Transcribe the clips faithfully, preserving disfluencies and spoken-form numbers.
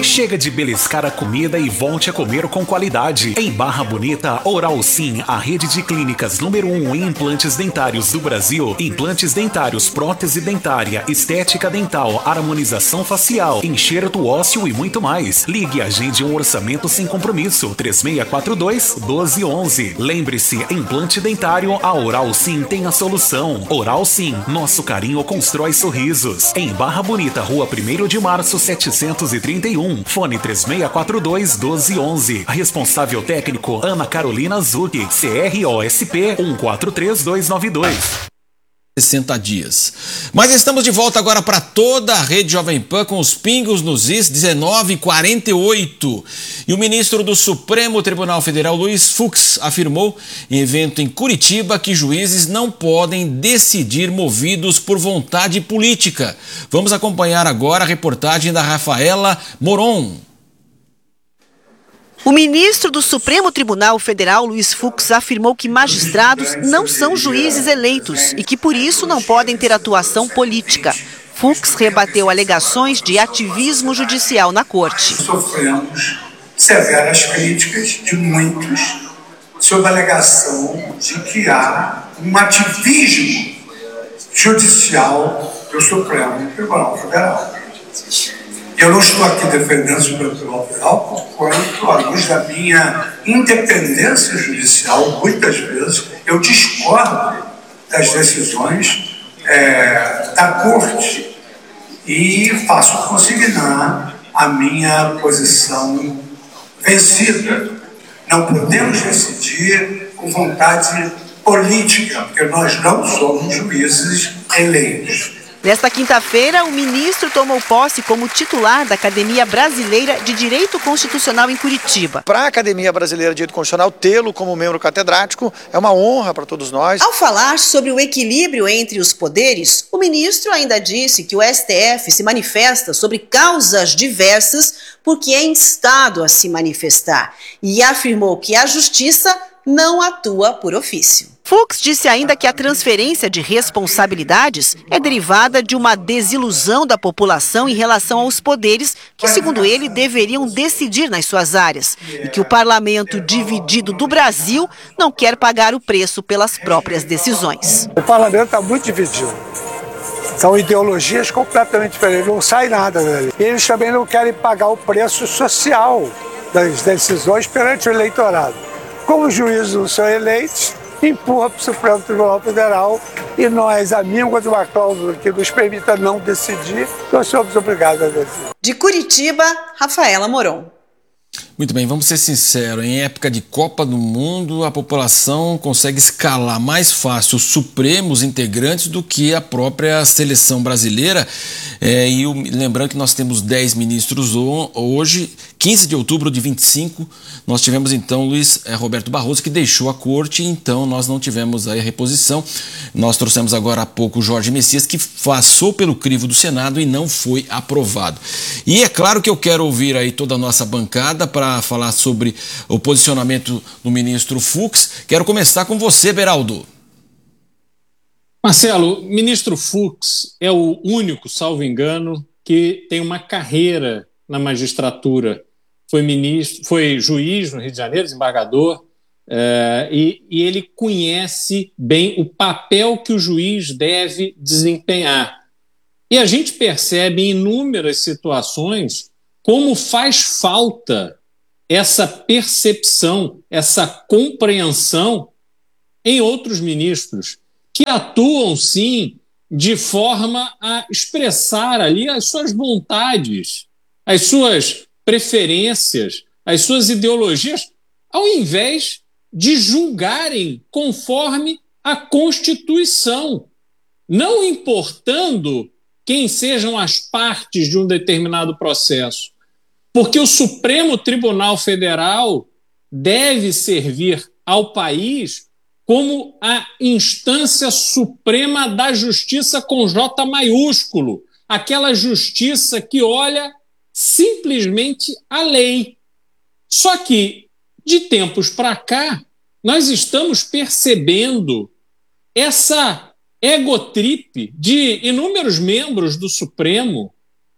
Chega de beliscar a comida e volte a comer com qualidade. Em Barra Bonita, Oral Sim, a rede de clínicas número um em implantes dentários do Brasil. Implantes dentários, prótese dentária, estética dental, harmonização facial, enxerto ósseo e muito mais. Ligue e agende um orçamento sem compromisso. três seis quatro dois, um dois um um. Lembre-se, implante dentário, a Oral Sim tem a solução. Oral Sim, nosso carinho constrói sorrisos. Em Barra Bonita, Rua primeiro de março, setecentos e trinta e um. Fone três seis quatro dois, um dois um um. Responsável técnico, Ana Carolina Zucchi, C R O S P um quatro três dois nove dois. sessenta dias. Mas estamos de volta agora para toda a rede Jovem Pan com os pingos nos is, dezenove e quarenta e oito. E o ministro do Supremo Tribunal Federal, Luiz Fux, afirmou em evento em Curitiba que juízes não podem decidir movidos por vontade política. Vamos acompanhar agora a reportagem da Rafaela Moron. O ministro do Supremo Tribunal Federal, Luiz Fux, afirmou que magistrados não são juízes eleitos e que, por isso, não podem ter atuação política. Fux rebateu alegações de ativismo judicial na corte. Sofremos severas críticas de muitos sob a alegação de que há um ativismo judicial do Supremo Tribunal Federal. Eu não estou aqui defendendo o Supremo Tribunal Federal, porquanto, à luz da minha independência judicial, muitas vezes eu discordo das decisões é, da Corte e faço consignar a minha posição vencida. Não podemos decidir com vontade política, porque nós não somos juízes eleitos. Nesta quinta-feira, o ministro tomou posse como titular da Academia Brasileira de Direito Constitucional em Curitiba. Para a Academia Brasileira de Direito Constitucional, tê-lo como membro catedrático é uma honra para todos nós. Ao falar sobre o equilíbrio entre os poderes, o ministro ainda disse que o S T F se manifesta sobre causas diversas porque é instado a se manifestar e afirmou que a Justiça não atua por ofício. Fux disse ainda que a transferência de responsabilidades é derivada de uma desilusão da população em relação aos poderes que, segundo ele, deveriam decidir nas suas áreas e que o parlamento dividido do Brasil não quer pagar o preço pelas próprias decisões. O parlamento está muito dividido. São ideologias completamente diferentes, não sai nada dali. Eles também não querem pagar o preço social das decisões perante o eleitorado. Como os juízes não são eleitos, empurra para o Supremo Tribunal Federal e nós, a míngua de uma cláusula que nos permita não decidir, nós somos obrigados a decidir. De Curitiba, Rafaela Moron. Muito bem, vamos ser sinceros, em época de Copa do Mundo, a população consegue escalar mais fácil os supremos integrantes do que a própria seleção brasileira. É, e o, lembrando que nós temos dez ministros hoje, quinze de outubro de vinte e cinco, nós tivemos então Luiz é, Roberto Barroso, que deixou a corte, então nós não tivemos aí a reposição. Nós trouxemos agora há pouco o Jorge Messias, que passou pelo crivo do Senado e não foi aprovado. E é claro que eu quero ouvir aí toda a nossa bancada para falar sobre o posicionamento do ministro Fux. Quero começar com você, Beraldo. Marcelo, o ministro Fux é o único, salvo engano, que tem uma carreira na magistratura. Foi ministro, foi juiz no Rio de Janeiro, desembargador, é, e, e ele conhece bem o papel que o juiz deve desempenhar. E a gente percebe em inúmeras situações como faz falta essa percepção, essa compreensão em outros ministros, que atuam, sim, de forma a expressar ali as suas vontades, as suas preferências, as suas ideologias, ao invés de julgarem conforme a Constituição, não importando quem sejam as partes de um determinado processo. Porque o Supremo Tribunal Federal deve servir ao país como a instância suprema da justiça com J maiúsculo, aquela justiça que olha simplesmente a lei. Só que, de tempos para cá, nós estamos percebendo essa egotrip de inúmeros membros do Supremo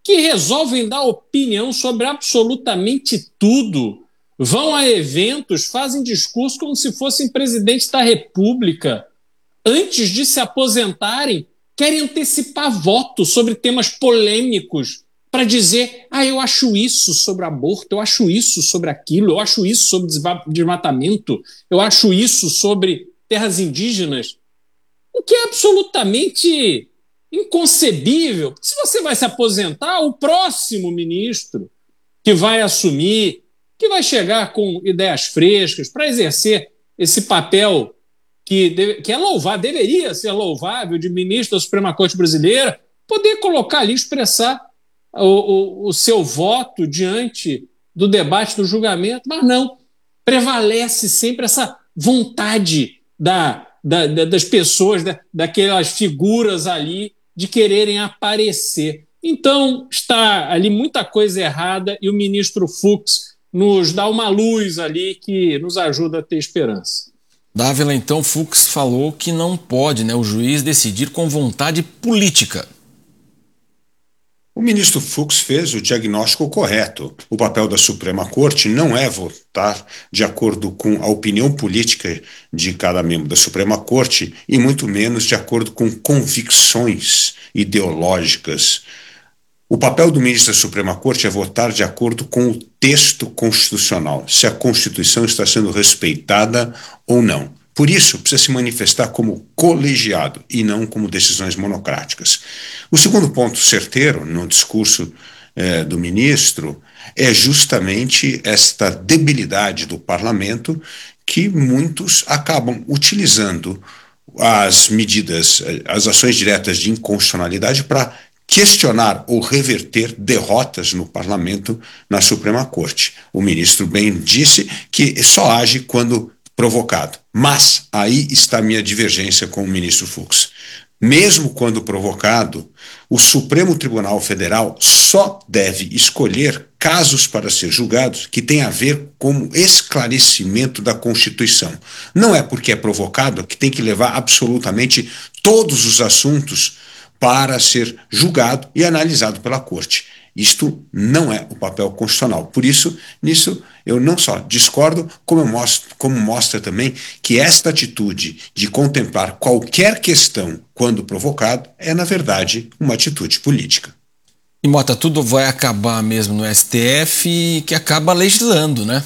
que resolvem dar opinião sobre absolutamente tudo, vão a eventos, fazem discurso como se fossem presidentes da República. Antes de se aposentarem, querem antecipar votos sobre temas polêmicos para dizer, ah, eu acho isso sobre aborto, eu acho isso sobre aquilo, eu acho isso sobre desmatamento, eu acho isso sobre terras indígenas, o que é absolutamente inconcebível. Se você vai se aposentar, o próximo ministro que vai assumir, que vai chegar com ideias frescas para exercer esse papel que, deve, que é louvável, deveria ser louvável, de ministro da Suprema Corte Brasileira, poder colocar ali, expressar o, o, o seu voto diante do debate, do julgamento, mas não, prevalece sempre essa vontade da, da, da, das pessoas, da, daquelas figuras ali, de quererem aparecer. Então, está ali muita coisa errada e o ministro Fux nos dá uma luz ali que nos ajuda a ter esperança. Dávila, então, Fux falou que não pode, né, o juiz decidir com vontade política. O ministro Fux fez o diagnóstico correto. O papel da Suprema Corte não é votar de acordo com a opinião política de cada membro da Suprema Corte e muito menos de acordo com convicções ideológicas. O papel do ministro da Suprema Corte é votar de acordo com o texto constitucional, se a Constituição está sendo respeitada ou não. Por isso, precisa se manifestar como colegiado e não como decisões monocráticas. O segundo ponto certeiro no discurso eh, do ministro é justamente esta debilidade do parlamento que muitos acabam utilizando as medidas, as ações diretas de inconstitucionalidade para questionar ou reverter derrotas no parlamento na Suprema Corte. O ministro bem disse que só age quando provocado. Mas aí está a minha divergência com o ministro Fux. Mesmo quando provocado, o Supremo Tribunal Federal só deve escolher casos para ser julgados que têm a ver com esclarecimento da Constituição. Não é porque é provocado que tem que levar absolutamente todos os assuntos para ser julgado e analisado pela Corte. Isto não é o papel constitucional. Por isso, nisso eu não só discordo, como, eu mostro, como mostra também que esta atitude de contemplar qualquer questão quando provocado é, na verdade, uma atitude política. E, Mota, tudo vai acabar mesmo no S T F, que acaba legislando, né?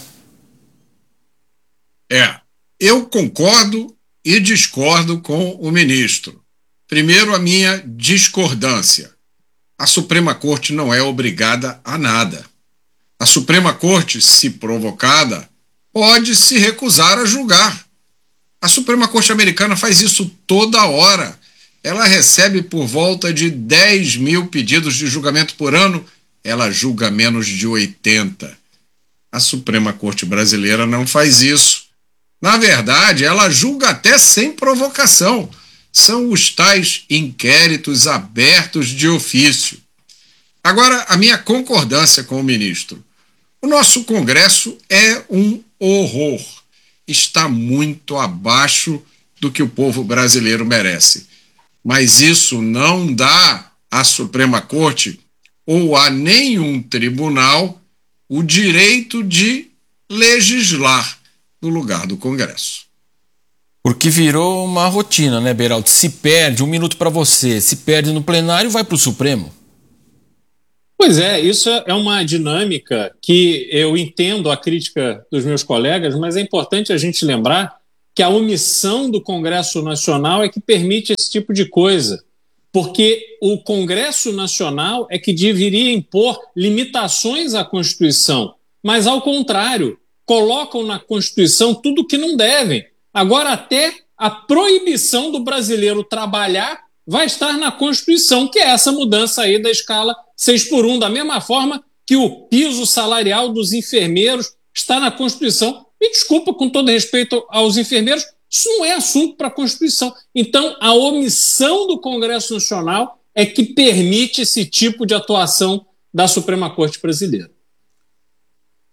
É, eu concordo e discordo com o ministro. Primeiro, a minha discordância. A Suprema Corte não é obrigada a nada. A Suprema Corte, se provocada, pode se recusar a julgar. A Suprema Corte americana faz isso toda hora. Ela recebe por volta de dez mil pedidos de julgamento por ano. Ela julga menos de oitenta. A Suprema Corte brasileira não faz isso. Na verdade, ela julga até sem provocação. São os tais inquéritos abertos de ofício. Agora, a minha concordância com o ministro. O nosso Congresso é um horror. Está muito abaixo do que o povo brasileiro merece. Mas isso não dá à Suprema Corte ou a nenhum tribunal o direito de legislar no lugar do Congresso. Porque virou uma rotina, né, Beraldo? Se perde, um minuto para você, se perde no plenário, vai para o Supremo. Pois é, isso é uma dinâmica que eu entendo a crítica dos meus colegas, mas é importante a gente lembrar que a omissão do Congresso Nacional é que permite esse tipo de coisa, porque o Congresso Nacional é que deveria impor limitações à Constituição, mas, ao contrário, colocam na Constituição tudo o que não devem. Agora até a proibição do brasileiro trabalhar vai estar na Constituição, que é essa mudança aí da escala seis por um, da mesma forma que o piso salarial dos enfermeiros está na Constituição. Me desculpa, com todo respeito aos enfermeiros, isso não é assunto para a Constituição. Então, a omissão do Congresso Nacional é que permite esse tipo de atuação da Suprema Corte Brasileira.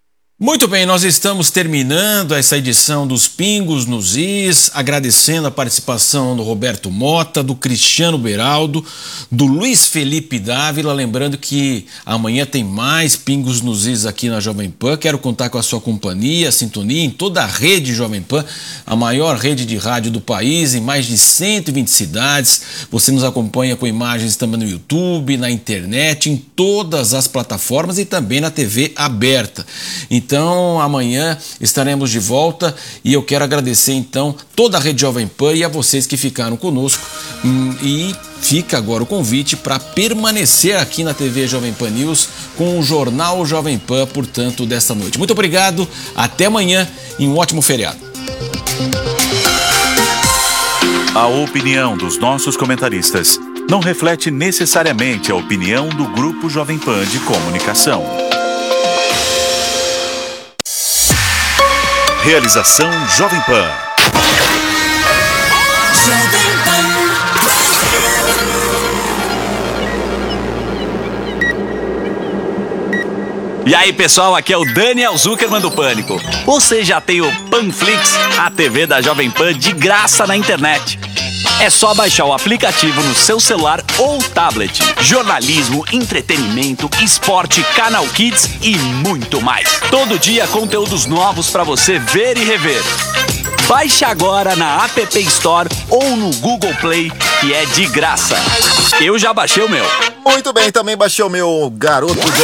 Muito bem, nós estamos terminando essa edição dos Pingos nos Is, agradecendo a participação do Roberto Mota, do Cristiano Beraldo, do Luiz Felipe Dávila, lembrando que amanhã tem mais Pingos nos Is aqui na Jovem Pan. Quero contar com a sua companhia, sintonia em toda a rede Jovem Pan, a maior rede de rádio do país, em mais de cento e vinte cidades. Você nos acompanha com imagens também no YouTube, na internet, em todas as plataformas e também na T V aberta. Então, Então, amanhã estaremos de volta e eu quero agradecer, então, toda a Rede Jovem Pan e a vocês que ficaram conosco. Hum, e fica agora o convite para permanecer aqui na T V Jovem Pan News com o Jornal Jovem Pan, portanto, desta noite. Muito obrigado, até amanhã e um ótimo feriado. A opinião dos nossos comentaristas não reflete necessariamente a opinião do Grupo Jovem Pan de Comunicação. Realização Jovem Pan. E aí, pessoal, aqui é o Daniel Zuckerman do Pânico. Você já tem o Panflix, a T V da Jovem Pan de graça na internet. É só baixar o aplicativo no seu celular ou tablet. Jornalismo, entretenimento, esporte, canal Kids e muito mais. Todo dia conteúdos novos para você ver e rever. Baixe agora na App Store ou no Google Play, que é de graça. Eu já baixei o meu. Muito bem, também baixei o meu, garoto.